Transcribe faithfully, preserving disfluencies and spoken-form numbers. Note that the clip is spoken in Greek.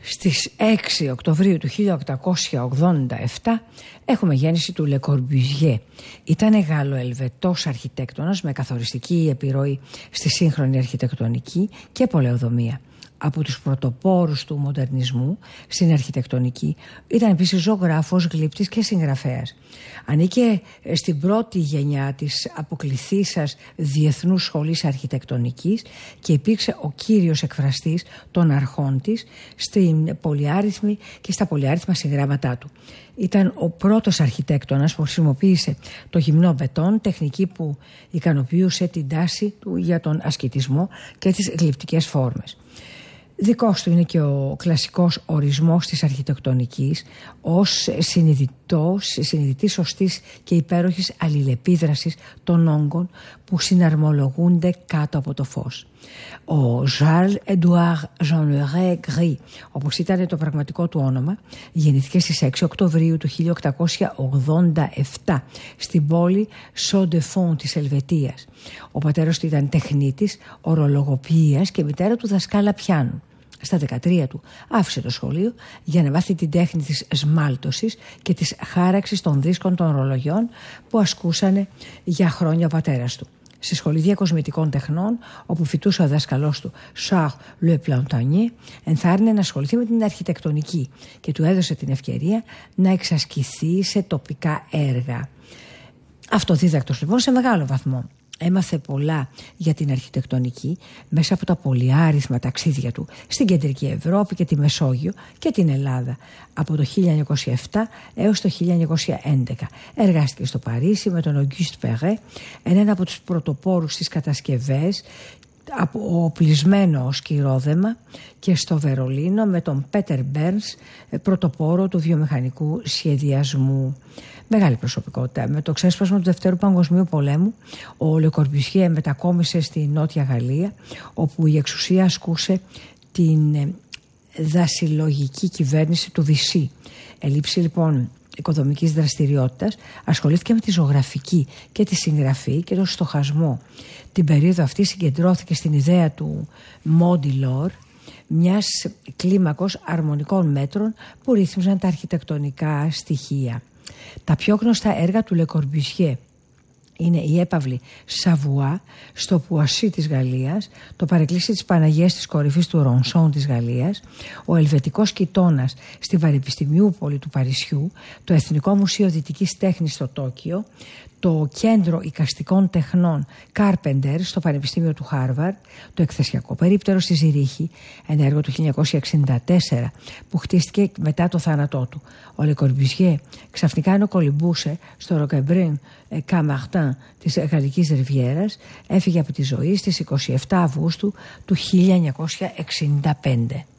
Στις έξι Οκτωβρίου του χίλια οκτακόσια ογδόντα επτά έχουμε γέννηση του Le Corbusier. Ήταν Γάλλο-Ελβετός αρχιτέκτονας με καθοριστική επιρροή στη σύγχρονη αρχιτεκτονική και πολεοδομία. Από τους πρωτοπόρους του μοντερνισμού στην αρχιτεκτονική ήταν επίσης ζωγράφος, γλύπτης και συγγραφέας. Ανήκε στην πρώτη γενιά της αποκληθήσας Διεθνούς Σχολής Αρχιτεκτονικής και υπήρξε ο κύριος εκφραστής των αρχών της στην πολυάριθμη και στα πολυάριθμα συγγράμματά του. Ήταν ο πρώτος αρχιτέκτονας που χρησιμοποίησε το γυμνό μπετόν, τεχνική που ικανοποιούσε την τάση του για τον ασκητισμό και τις γλυπτικές φόρμες. Δικός του είναι και ο κλασικός ορισμός της αρχιτεκτονικής ως συνειδητός, συνειδητής σωστής και υπέροχης αλληλεπίδρασης των όγκων που συναρμολογούνται κάτω από το φως. Ο Charles-Édouard Jeanneret Gris, όπως ήταν το πραγματικό του όνομα, γεννήθηκε στις έξι Οκτωβρίου του χίλια οκτακόσια ογδόντα επτά στην πόλη Chaux-de-Fonds της Ελβετίας. Ο πατέρας του ήταν τεχνίτης, ορολογοποιίας και η μητέρα του δασκάλα πιάνου. Στα δεκατρία του άφησε το σχολείο για να μάθει την τέχνη της σμάλτωσης και της χάραξης των δίσκων των ρολογιών που ασκούσανε για χρόνια ο πατέρας του. Στη Σχολή Διακοσμητικών Τεχνών, όπου φοιτούσε ο δάσκαλός του Charles Le Plantagnier, ενθάρρυνε να ασχοληθεί με την αρχιτεκτονική και του έδωσε την ευκαιρία να εξασκηθεί σε τοπικά έργα. Αυτοδίδακτος λοιπόν σε μεγάλο βαθμό. Έμαθε πολλά για την αρχιτεκτονική μέσα από τα πολυάριθμα ταξίδια του στην Κεντρική Ευρώπη και τη Μεσόγειο και την Ελλάδα από το χίλια εννιακόσια επτά έως το χίλια εννιακόσια έντεκα. Εργάστηκε στο Παρίσι με τον Auguste Perret, έναν από τους πρωτοπόρους στις κατασκευές από οπλισμένο σκυρόδεμα, και στο Βερολίνο με τον Πέτερ Μπέρνς, πρωτοπόρο του βιομηχανικού σχεδιασμού. Μεγάλη προσωπικότητα. Με το ξέσπασμα του Δευτέρου Παγκοσμίου Πολέμου, ο Le Corbusier μετακόμισε στη Νότια Γαλλία, όπου η εξουσία ασκούσε την δασιλογική κυβέρνηση του Βυσσί. Ελήψη λοιπόν οικοδομικής δραστηριότητας, ασχολήθηκε με τη ζωγραφική και τη συγγραφή και τον στοχασμό. Την περίοδο αυτή συγκεντρώθηκε στην ιδέα του Modulor, μιας κλίμακος αρμονικών μέτρων που ρύθμιζαν τα αρχιτεκτονικά στοιχεία. Τα πιο γνωστά έργα του Le Corbusier είναι η έπαυλη Σαβουά στο Πουασί της Γαλλίας, το παρεκκλήσι της Παναγίας της Κορυφής του Ρονσόν της Γαλλίας, ο Ελβετικός Κοιτώνας στη Πανεπιστημιούπολη του Παρισιού, το Εθνικό Μουσείο Δυτικής Τέχνης στο Τόκιο, το Κέντρο Εικαστικών Τεχνών Κάρπεντερ στο Πανεπιστήμιο του Χάρβαρντ, το Εκθεσιακό Περίπτερο στη Ζηρίχη, ένα έργο του χίλια εννιακόσια εξήντα τέσσερα που χτίστηκε μετά το θάνατό του. Ο Le Corbusier ξαφνικά ενώ κολυμπούσε στο Ροκεμπρίν Καμαρτάν της Γαλλικής Ριβιέρας, έφυγε από τη ζωή στις είκοσι επτά Αυγούστου του χίλια εννιακόσια εξήντα πέντε.